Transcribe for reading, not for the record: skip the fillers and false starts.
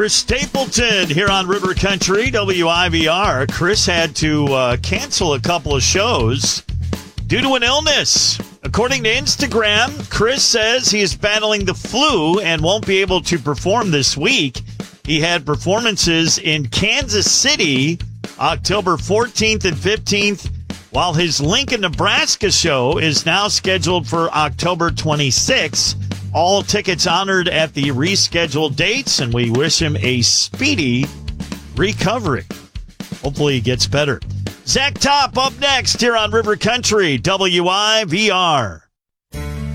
Chris Stapleton here on River Country, WIVR. Chris had to cancel a couple of shows due to an illness. According to Instagram, Chris says he is battling the flu and won't be able to perform this week. He had performances in Kansas City October 14th and 15th, while his Lincoln, Nebraska show is now scheduled for October 26th. All tickets honored at the rescheduled dates, and we wish him a speedy recovery. Hopefully he gets better. Zach Top up next here on River Country, WIVR.